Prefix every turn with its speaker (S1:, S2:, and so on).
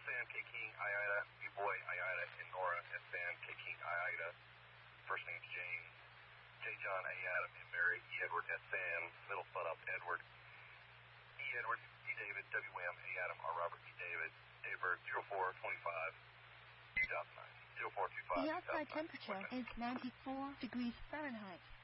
S1: S-Band, K-King, I-Ida, U-Boy, I-Ida, and Nora, S-Band, K-King, I-Ida. First name's James, J. John, A. Adam, and Mary, E. Edward, S-Band, middle split up, Edward, E. Edward, D. David, W-M, A. Adam, R. Robert, D. David, date of birth 0425, 2009, 0425.
S2: The outside temperature is 94 degrees Fahrenheit.